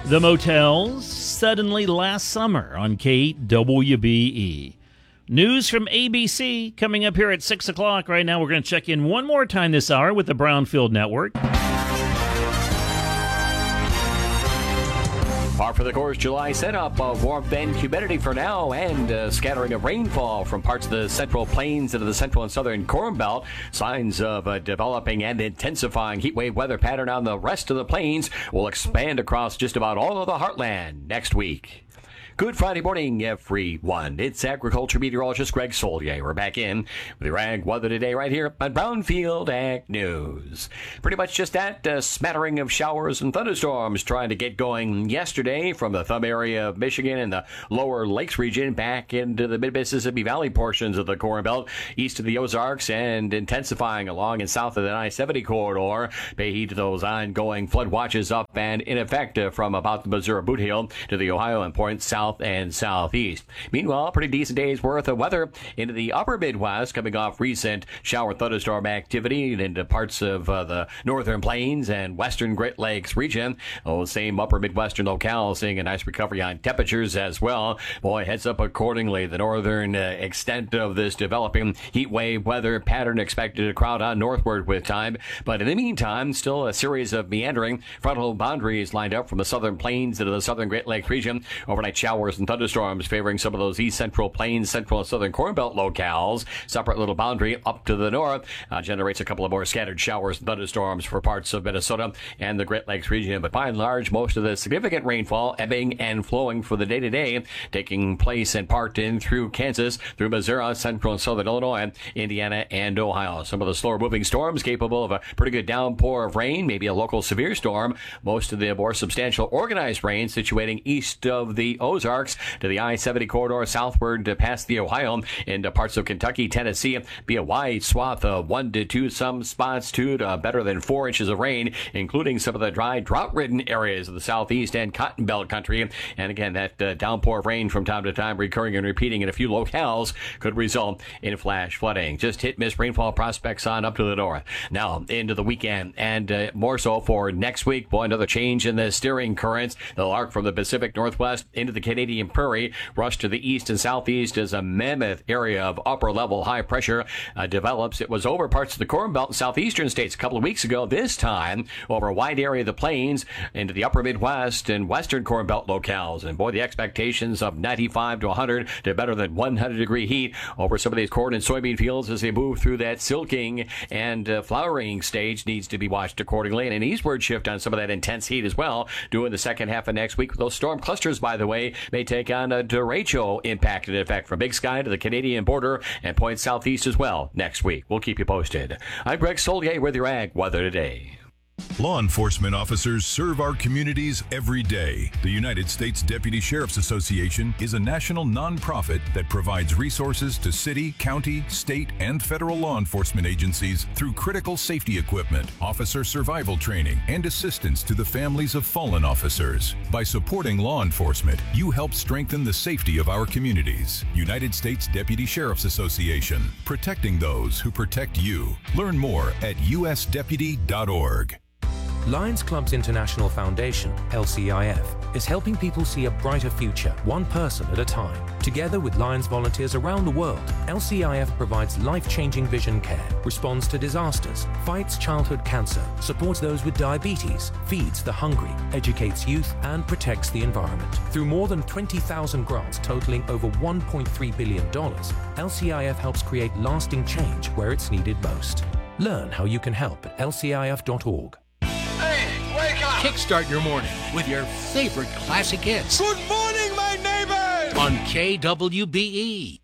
The Motels, suddenly last summer on KWBE. News from ABC coming up here at 6 o'clock. Right now, we're going to check in one more time this hour with the Brownfield Network. Par for the course July setup of warmth and humidity for now, and a scattering of rainfall from parts of the central plains into the central and southern Corn Belt. Signs of a developing and intensifying heat wave weather pattern on the rest of the plains will expand across just about all of the heartland next week. Good Friday morning, everyone. It's agriculture meteorologist Greg Solier. We're back in with your ag weather today right here on Brownfield Ag News. Pretty much just that, a smattering of showers and thunderstorms trying to get going yesterday from the thumb area of Michigan and the lower lakes region back into the mid-Mississippi Valley portions of the Corn Belt, east of the Ozarks, and intensifying along and south of the I-70 corridor. Pay heed to those ongoing flood watches up and in effect from about the Missouri Boot Heel to the Ohio endpoint south and southeast. Meanwhile, pretty decent day's worth of weather into the upper Midwest, coming off recent shower thunderstorm activity into parts of the northern plains and western Great Lakes region. Those same upper Midwestern locales seeing a nice recovery on temperatures as well. Boy, heads up accordingly. The northern extent of this developing heat wave weather pattern expected to crowd on northward with time. But in the meantime, still a series of meandering frontal boundaries lined up from the southern plains into the southern Great Lakes region. Overnight showers and thunderstorms favoring some of those east central plains, central and southern Corn Belt locales. Separate little boundary up to the north generates a couple of more scattered showers and thunderstorms for parts of Minnesota and the Great Lakes region. But by and large, most of the significant rainfall ebbing and flowing for the day-to-day taking place in part in through Kansas, through Missouri, central and southern Illinois, Indiana, and Ohio. Some of the slower moving storms capable of a pretty good downpour of rain, maybe a local severe storm. Most of the more substantial organized rain situating east of the Ozarks to the I-70 corridor southward to past the Ohio into parts of Kentucky, Tennessee. Be a wide swath of 1 to 2, some spots 2 to better than 4 inches of rain, including some of the dry, drought-ridden areas of the southeast and Cotton Belt country. And again, that downpour of rain from time to time recurring and repeating in a few locales could result in flash flooding. Just hit-miss rainfall prospects on up to the north. Now, into the weekend and more so for next week. Boy, another change in the steering currents. They'll arc from the Pacific Northwest into the Canadian Prairie, rush to the east and southeast as a mammoth area of upper-level high pressure develops. It was over parts of the Corn Belt and southeastern states a couple of weeks ago. This time, over a wide area of the plains into the upper Midwest and western Corn Belt locales. And boy, the expectations of 95 to 100 to better than 100-degree heat over some of these corn and soybean fields as they move through that silking and flowering stage needs to be watched accordingly. And an eastward shift on some of that intense heat as well, doing the second half of next week. Those storm clusters, by the way, may take on a derecho impact in effect from Big Sky to the Canadian border and points southeast as well next week. We'll keep you posted. I'm Greg Solier with your Ag Weather Today. Law enforcement officers serve our communities every day. The United States Deputy Sheriff's Association is a national nonprofit that provides resources to city, county, state, and federal law enforcement agencies through critical safety equipment, officer survival training, and assistance to the families of fallen officers. By supporting law enforcement, you help strengthen the safety of our communities. United States Deputy Sheriff's Association, protecting those who protect you. Learn more at usdeputy.org. Lions Clubs International Foundation, LCIF, is helping people see a brighter future, one person at a time. Together with Lions volunteers around the world, LCIF provides life-changing vision care, responds to disasters, fights childhood cancer, supports those with diabetes, feeds the hungry, educates youth, and protects the environment. Through more than 20,000 grants totaling over $1.3 billion, LCIF helps create lasting change where it's needed most. Learn how you can help at lcif.org. Kickstart your morning with your favorite classic hits. Good morning, my neighbors! On KWBE.